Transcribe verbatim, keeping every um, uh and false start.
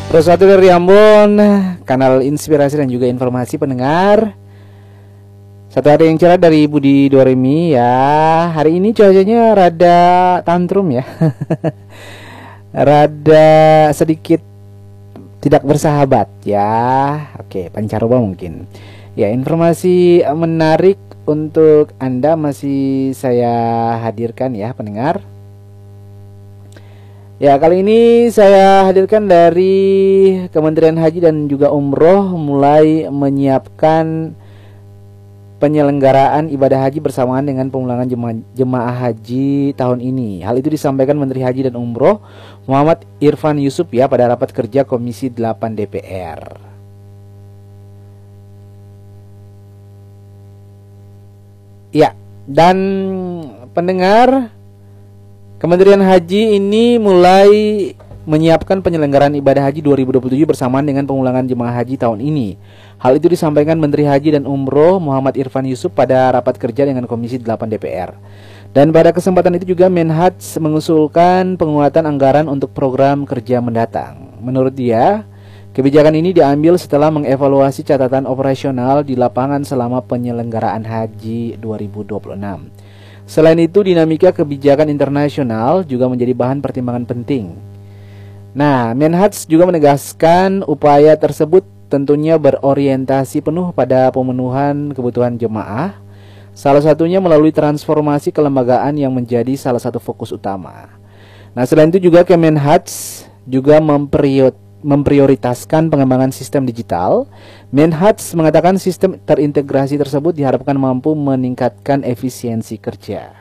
Prosatu dari Ambon, kanal inspirasi dan juga informasi pendengar. Satu hari yang cerah dari Budi Doremi ya. Hari ini cuacanya rada tantrum ya. Rada sedikit tidak bersahabat ya. Oke, pancaroba mungkin. Ya, informasi menarik untuk Anda masih saya hadirkan ya pendengar. Ya, kali ini saya hadirkan dari Kementerian Haji dan juga Umroh mulai menyiapkan penyelenggaraan ibadah haji bersamaan dengan pemulangan jemaah, jemaah haji tahun ini. Hal itu disampaikan Menteri Haji dan Umroh Muhammad Irfan Yusuf ya pada rapat kerja Komisi delapan D P R. Ya, dan pendengar, Kementerian Haji ini mulai menyiapkan penyelenggaraan ibadah haji dua ribu dua puluh tujuh bersamaan dengan pemulangan jemaah haji tahun ini. Hal itu disampaikan Menteri Haji dan Umroh Muhammad Irfan Yusuf pada rapat kerja dengan Komisi delapan D P R. Dan pada kesempatan itu juga Menhaj mengusulkan penguatan anggaran untuk program kerja mendatang. Menurut dia, kebijakan ini diambil setelah mengevaluasi catatan operasional di lapangan selama penyelenggaraan haji dua ribu dua puluh enam. Selain itu, dinamika kebijakan internasional juga menjadi bahan pertimbangan penting. Nah, Menhaj juga menegaskan upaya tersebut tentunya berorientasi penuh pada pemenuhan kebutuhan jemaah, salah satunya melalui transformasi kelembagaan yang menjadi salah satu fokus utama. Nah, selain itu juga Kemenhaj juga memprioritaskan pengembangan sistem digital. Menhaj mengatakan sistem terintegrasi tersebut diharapkan mampu meningkatkan efisiensi kerja.